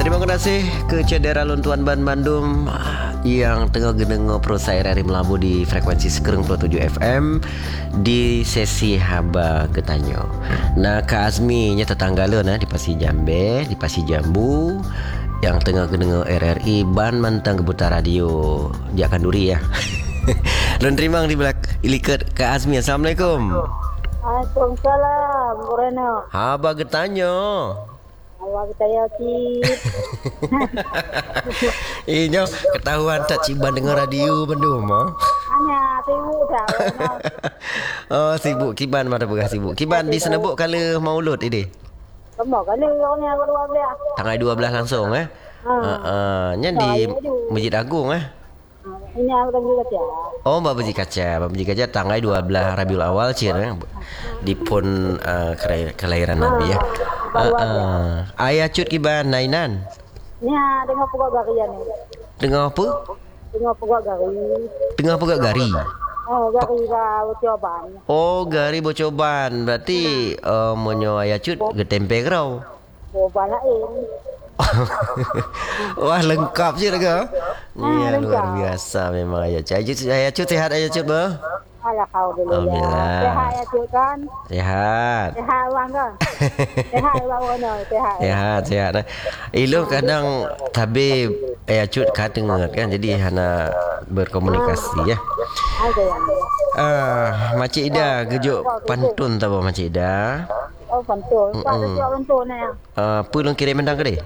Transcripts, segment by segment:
Terima kasih ke Cederalun Tuan Ban Bandung yang tengah genengo Prosai RRI Melabu di frekuensi Sekereng 27 FM di sesi Haba Getanyo. Nah, Kak Azmi nya tetanggala di Pasi Jambe, di Pasi Jambu yang tengah genengo RRI Ban Mantang Gebuta Radio di Akanduri ya. Dan terima di belak ilikat Kak Azmi. Assalamualaikum. Waalaikumsalam, Boreno. Haba Getanyo. Awak kita ya Cip. Inyo ketahuan tak Ciban dengar radio Bandung mah. Hanya sibuk dah. Oh sibuk Kiban mana pegah sibuk. Kiban di Senebuk kala Maulud ini. Kembang kali orangnya kedua belah. Tanggal 12 langsung nya di Masjid Agung Ini aku tadi kata. Oh Mbak Beji Kaca tanggal 12 Rabiul Awal cir di pun kelahiran Nabi ya. Ayah cut Kiban nainan. Nya dengar pokok garian ni. Dengar apa? Dengar pokok gari. Dengar apa gari? Oh, gari Bocoban. Oh, gari Bocoban. Berarti monyo ayah cut getempe kerau. Boban lain. Wah lengkap je dah. Iya lengkap. luar biasa memang ayah cut. Ayah cut sehat ayah cut bah. Alhamdulillah. Sehat ya Cik kan? Sehat. Sehat bang kan? Sehat bang Wono, sehat. Sehat. Ilo kadang tabib ayah cut dengar kan jadi hana berkomunikasi ya. Ada yang. Makcik Ida gejuk pantun tahu Makcik Ida. Oh, pantun. Pantun ni. Pulung kirim mendang ke deh?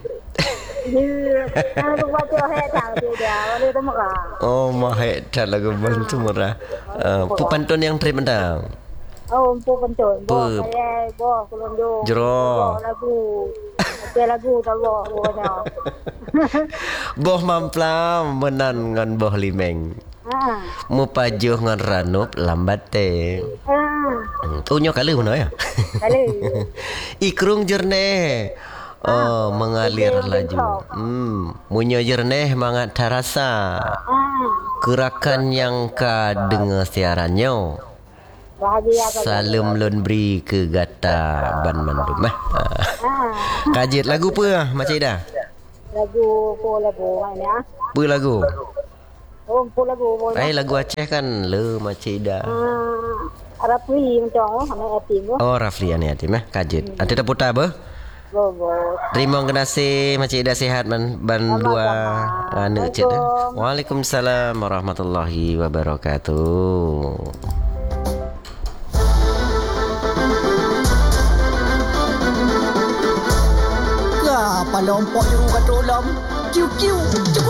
Aku baca head dia. Boleh tu muka. Oh, mahek dah lagu bantu murah. Pantun yang kirim mendang. Oh, pantun. Saya kulunjung. Jero. Lagu. Lagu tahu Wono. Boh mamplam menan ngan boh limeng. Mu pajuh ngan ranup lambat teh. Tunyo kali mana ya? Kali. Ikrung jernih. Oh, mengalir laju. Munyo jernih mangat terasa. Gerakan yang ka dengar siarannya. Bahagia kan. Salam lun beri ke gata Ban Bandung Kajit lagu apa Makcik Ida? Lagu ni ah. Apa lagu? Oh, lagu. Lagu Aceh kan le Makcik Ida. Rafli macam hanya atim. Oh Rafli ane atim kajit. Nanti dah putar apa? Terima kasih Makcik Ida sehat ban dua anu cik. Waalaikumsalam warahmatullahi wabarakatuh. Palompok juru kat dalam. Kiu kiu.